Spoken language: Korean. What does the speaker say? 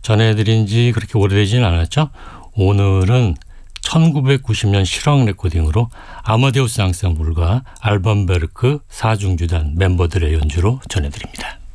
전해드린 지 그렇게 오래되진 않았죠. 오늘은 1990년 실황 레코딩으로 아마데우스 앙상블과 알반 베르크 4중주단 멤버들의 연주로 전해드립니다.